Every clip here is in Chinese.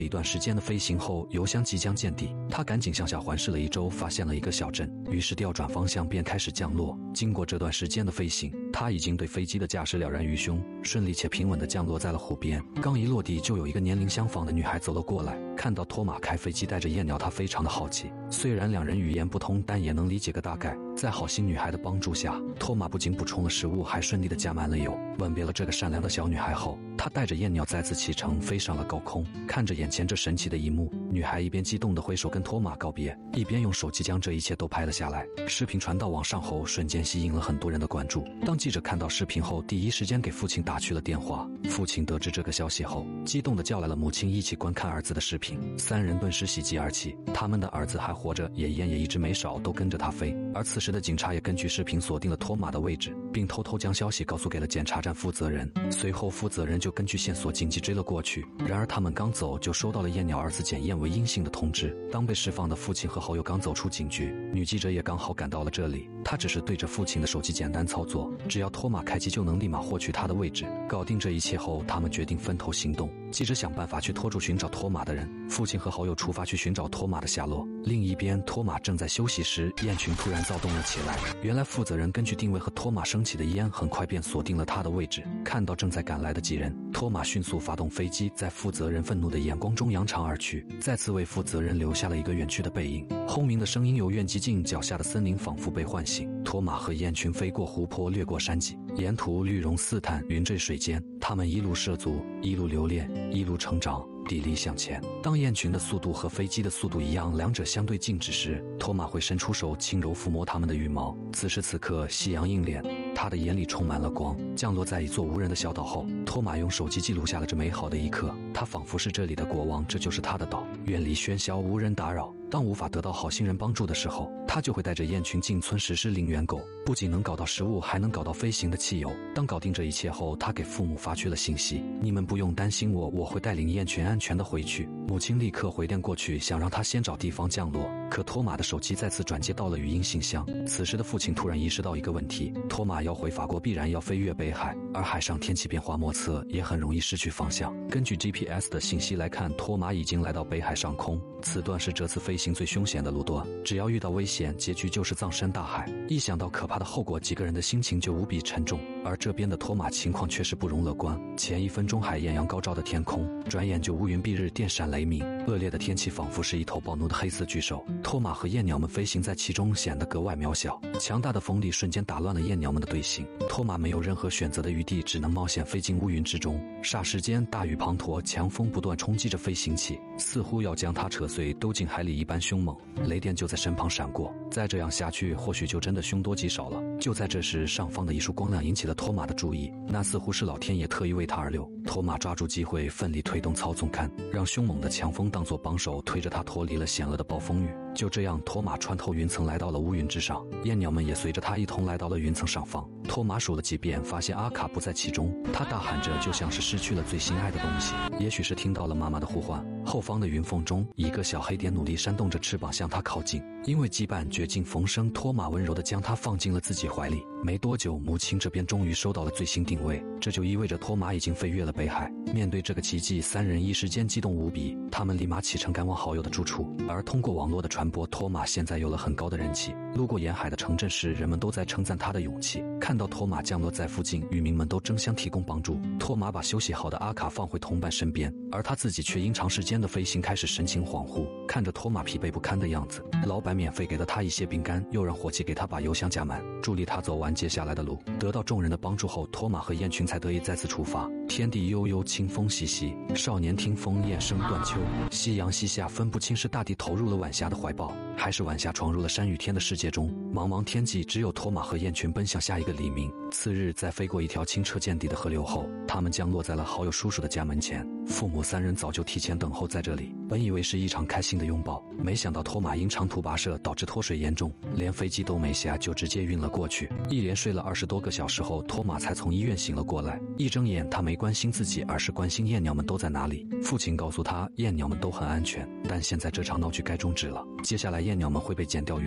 一段时间的飞行后，油箱即将见底，他赶紧向下环视了一周，发现了一个小镇，于是调转方向便开始降落。经过这段时间的飞行，他已经对飞机的驾驶了然于胸，顺利且平稳地降落在了湖边。刚一落地，就有一个年龄相仿的女孩走了过来，看到托马开飞机带着燕鸟，她非常的好奇。虽然两人语言不通，但也能理解个大概。在好心女孩的帮助下，托马不仅补充了食物，还顺利地加满了油。吻别了这个善良的小女孩后，他带着燕鸟再次启程，飞上了高空。看着眼前这神奇的一幕，女孩一边激动地挥手跟托马告别，一边用手机将这一切都拍了下来。视频传到网上后，瞬间吸引了很多人的关注。当记者看到视频后，第一时间给父亲打去了电话。父亲得知这个消息后，激动地叫来了母亲一起观看儿子的视频。三人顿时喜极而泣，他们的儿子还活着，燕也一直没少，都跟着他飞。而此时的警察也根据视频锁定了托马的位置，并偷偷将消息告诉给了检查站负责人。随后负责人就根据线索紧急追了过去。然而他们刚走，就收到了燕鸟儿子检验为阴性的通知。当被释放的父亲和好友刚走出警局，女记者也刚好赶到了这里。她只是对着父亲的手机简单操作，只要托马开机就能立马获取他的位置。搞定这一切后，他们决定分头行动。记者想办法去拖住寻找托马的人，父亲和好友出发去寻找托马的下落。另一边，托马正在休息时，雁群突然躁动了起来。原来负责人根据定位和托马升起的烟，很快便锁定了他的位置。看到正在赶来的几人，托马迅速发动飞机，在负责人愤怒的眼光中扬长而去，再次为负责人留下了一个远去的背影。轰鸣的声音由远及近，脚下的森林仿佛被唤醒。托马和雁群飞过湖泊，掠过山脊，沿途绿绒似毯，云坠水间。他们一路涉足，一路留恋，一路成长，砥砺向前。当雁群的速度和飞机的速度一样，两者相对静止时，托马会伸出手轻柔抚摸它们的羽毛。此时此刻，夕阳映脸，他的眼里充满了光。降落在一座无人的小岛后，托马用手机记录下了这美好的一刻。他仿佛是这里的国王，这就是他的岛，远离喧嚣，无人打扰。当无法得到好心人帮助的时候，他就会带着雁群进村实施领员狗，不仅能搞到食物，还能搞到飞行的汽油。当搞定这一切后，他给父母发去了信息：你们不用担心我会带领雁群安全的回去。母亲立刻回电过去，想让他先找地方降落，可托马的手机再次转接到了语音信箱。此时的父亲突然意识到一个问题：托马要回法国必然要飞越北海，而海上天气变化莫测，也很容易失去方向。根据 GPS 的信息来看，托马已经来到北海上空，此段是这次飞行最凶险的路段，只要遇到危险，结局就是葬身大海。一想到可怕的后果，几个人的心情就无比沉重。而这边的托马情况却是不容乐观，前一分钟还艳阳高照的天空，转眼就乌云蔽日，电闪雷鸣，恶劣的天气仿佛是一头暴怒的黑色巨兽。托马和燕鸟们飞行在其中显得格外渺小，强大的风力瞬间打乱了燕鸟们的队形。托马没有任何选择的余地，只能冒险飞进乌云之中。霎时间，大雨滂沱，强风不断冲击着飞行器，似乎要将它扯碎，丢进海里一般凶猛。雷电就在身旁闪过，再这样下去，或许就真的凶多吉少了。就在这时，上方的一束光亮引起了托马的注意，那似乎是老天爷特意为他而留。托马抓住机会，奋力推动操纵杆，让凶猛的强风当作帮手，推着他脱离了险恶的暴风雨。就这样，托马穿透云层来到了乌云之上，燕鸟们也随着他一同来到了云层上方。托马数了几遍，发现阿卡不在其中，他大喊着，就像是失去了最心爱的东西。也许是听到了妈妈的呼唤，后方的云缝中，一个小黑点努力扇动着翅膀向他靠近。因为羁绊绝境逢生，托马温柔地将他放进了自己怀里。没多久，母亲这边终于收到了最新定位，这就意味着托马已经飞越了北海。面对这个奇迹，三人一时间激动无比，他们立马启程赶往好友的住处。而通过网络的传播，托马现在有了很高的人气。路过沿海的城镇时，人们都在称赞他的勇气。看到托马降落在附近，渔民们都争相提供帮助。托马把休息好的阿卡放回同伴身边，而他自己却因长时间的飞行开始神情恍惚。看着托马疲惫不堪的样子，老板免费给了他一些饼干，又让伙计给他把油箱加满，助力他走完接下来的路。得到众人的帮助后，托马和雁群才得以再次出发。天地悠悠，清风习习，少年听风雁声断秋。夕阳西下，分不清是大地投入了晚霞的怀抱，还是晚霞闯入了山与天的世界中。茫茫天际，只有托马和雁群奔向下一个黎明。次日，在飞过一条清澈见底的河流后，他们降落在了好友叔叔的家门前。父母三人早就提前等候在这里，本以为是一场开心的拥抱，没想到托马因长途跋涉导致脱水严重，连飞机都没下就直接晕了过去。一连睡了20多个小时后，托马才从医院醒了过来。一睁眼，他没关心自己，而是关心燕鸟们都在哪里。父亲告诉他，燕鸟们都很安全，但现在这场闹剧该终止了。接下来燕鸟们会被剪掉羽毛，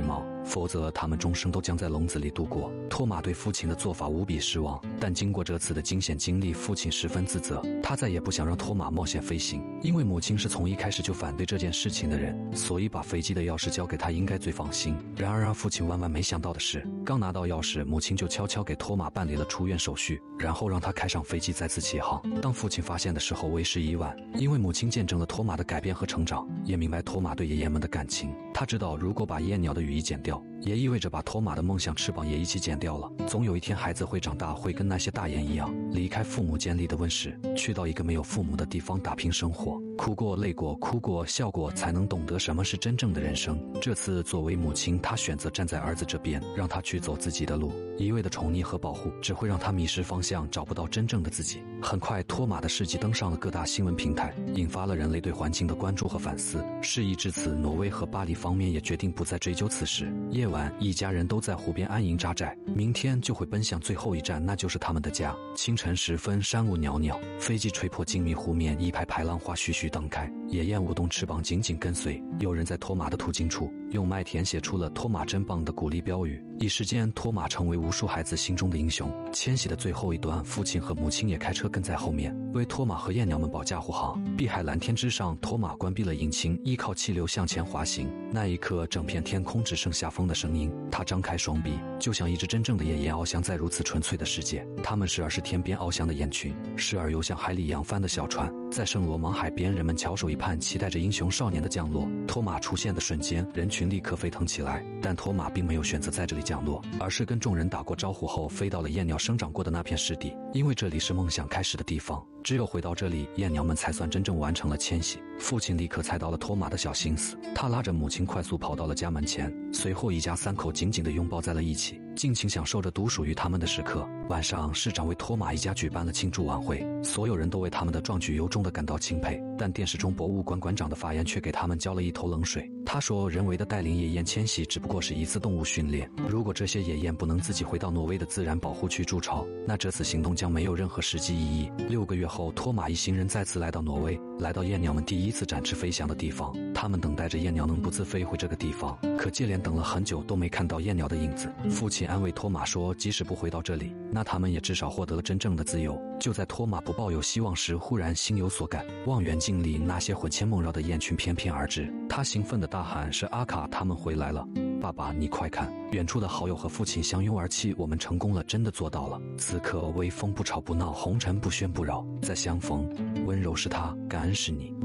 否则他们终生都将在笼子里度过。托马对父亲的做法无比失望，但经过这次的惊险经历，父亲十分自责，他再也不想让托马冒险飞行，因为母亲是从一开始就反对这件事情的人，所以把飞机的钥匙交给他应该最放心。然而让父亲万万没想到的是，刚拿到钥匙，母亲就悄悄给托马办理了出院手续，然后让他开上飞机再次起航。当父亲发现的时候，为时已晚，因为母亲见证了托马的改变和成长，也明白托马对爷爷们的感情。他知道，如果把夜鸟的羽翼剪掉，也意味着把托马的梦想翅膀也一起剪掉了。总有一天，孩子会长大，会跟那些大雁一样，离开父母建立的温室，去到一个没有父母的地方打拼生活，哭过、累过、哭过、笑过，才能懂得什么是真正的人生。这次作为母亲，她选择站在儿子这边，让他去走自己的路。一味的宠溺和保护，只会让他迷失方向，找不到真正的自己。很快，托马的事迹登上了各大新闻平台，引发了人类对环境的关注和反思。事已至此，挪威和巴黎方面也决定不再追究此事。夜晚，一家人都在湖边安营扎寨，明天就会奔向最后一站，那就是他们的家。清晨时分，山雾袅袅，飞机吹破静谧湖面，一排排浪花徐徐荡开，野雁舞动翅膀紧紧跟随。有人在托马的途经处用麦田写出了托马真棒的鼓励标语，一时间托马成为无数孩子心中的英雄。迁徙的最后一段，父亲和母亲也开车跟在后面，为托马和燕鸟们保驾护航。碧海蓝天之上，托马关闭了引擎，依靠气流向前滑行。那一刻，整片天空只剩下风的声音。他张开双臂，就像一只真正的野雁翱翔在如此纯粹的世界。它们时而是天边翱翔的雁群，时而又像海里扬帆的小船。在圣罗芒海边，人们翘首以盼，期待着英雄少年的降落。托马出现的瞬间，人群立刻沸腾起来。但托马并没有选择在这里降落，而是跟众人打过招呼后，飞到了燕鸟生长过的那片湿地，因为这里是梦想开始的地方。只有回到这里，燕鸟们才算真正完成了迁徙。父亲立刻猜到了托马的小心思，他拉着母亲快速跑到了家门前，随后一家三口紧紧地拥抱在了一起，尽情享受着独属于他们的时刻。晚上，市长为托马一家举办了庆祝晚会，所有人都为他们的壮举由衷地感到钦佩。但电视中博物馆馆长的发言却给他们浇了一头冷水。他说，人为的带领野雁迁徙只不过是一次动物训练，如果这些野雁不能自己回到挪威的自然保护区筑巢，那这次行动将没有任何实际意义。6个月后，托马一行人再次来到挪威，来到燕鸟们第一次展翅飞翔的地方。他们等待着燕鸟能不自飞回这个地方，可接连等了很久都没看到燕鸟的影子。父亲安慰托马说，即使不回到这里，那他们也至少获得了真正的自由。就在托马不抱有希望时，忽然心有所感，望远镜里那些魂牵梦绕的雁群翩翩而至。他兴奋地大喊，是阿卡，他们回来了。爸爸，你快看，远处的好友和父亲相拥而泣，我们成功了，真的做到了。此刻微风不吵不闹，红尘不喧不扰，再相逢，温柔是他，感恩是你。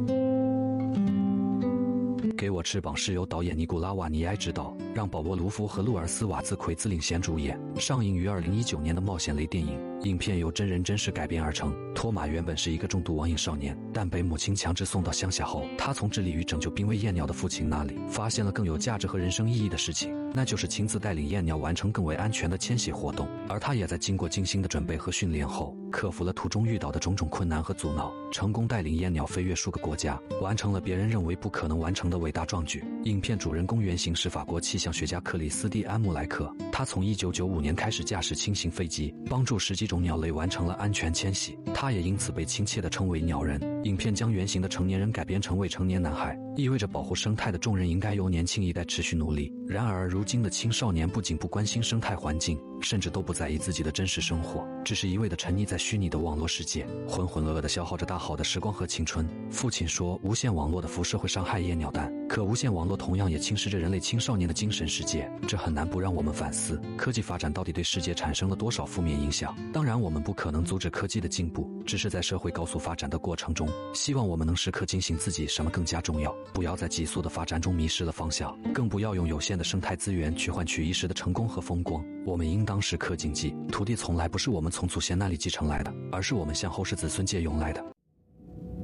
给我翅膀是由导演尼古拉瓦尼埃执导，让保罗卢夫和路尔斯瓦兹奎兹领衔主演，上映于2019年的冒险类电影。影片由真人真事改编而成。托马原本是一个重度网瘾少年，但被母亲强制送到乡下后，他从致力于拯救濒危燕鸟的父亲那里，发现了更有价值和人生意义的事情，那就是亲自带领燕鸟完成更为安全的迁徙活动。而他也在经过精心的准备和训练后，克服了途中遇到的种种困难和阻挠，成功带领燕鸟飞越数个国家，完成了别人认为不可能完成的伟大壮举。影片主人公原型是法国气象学家克里斯蒂安·穆莱克，他从1995年开始驾驶轻型飞机，帮助10几种鸟类完成了安全迁徙，他也因此被亲切地称为鸟人。影片将原型的成年人改编成未成年男孩，意味着保护生态的重任应该由年轻一代持续努力。然而如今的青少年不仅不关心生态环境，甚至都不在意自己的真实生活，只是一味地沉溺在虚拟的网络世界，浑浑噩噩地消耗着大好的时光和青春。父亲说，无线网络的辐射会伤害夜鸟蛋，可无线网络同样也侵蚀着人类青少年的精神世界，这很难不让我们反思，科技发展到底对世界产生了多少负面影响。当然我们不可能阻止科技的进步，只是在社会高速发展的过程中，希望我们能时刻警醒自己什么更加重要，不要在急速的发展中迷失了方向，更不要用有限的生态资源去换取一时的成功和风光。我们应当时刻谨记，土地从来不是我们从祖先那里继承来的，而是我们向后世子孙借用来的。